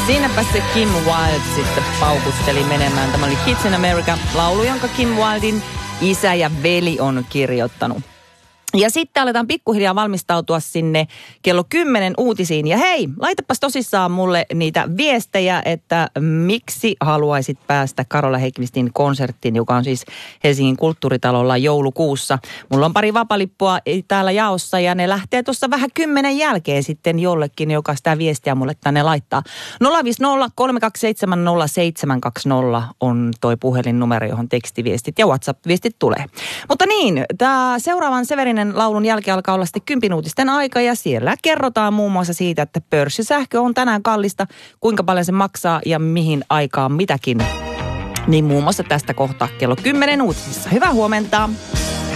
Siinäpä se Kim Wilde sitten paukusteli menemään. Tämä oli Kids in America -laulu, jonka Kim Wilden isä ja veli on kirjoittanut. Ja sitten aletaan pikkuhiljaa valmistautua sinne kello 10 uutisiin. Ja hei, laitapas tosissaan mulle niitä viestejä, että miksi haluaisit päästä Karola Häggkvistin konserttiin, joka on siis Helsingin kulttuuritalolla joulukuussa. Mulla on pari vapalippua täällä jaossa ja ne lähtee tuossa vähän 10 jälkeen sitten jollekin, joka sitä viestiä mulle tänne laittaa. 050 327 0720 on toi puhelinnumero, johon tekstiviestit ja WhatsApp-viestit tulee. Mutta niin, tämä seuraavan Severinen laulun jälkeen alkaa olla sitten 10 uutisten aika ja siellä kerrotaan muun muassa siitä, että pörssisähkö on tänään kallista, kuinka paljon se maksaa ja mihin aikaan mitäkin. Niin muun muassa tästä kohta kello 10 uutisissa. Hyvää huomenta!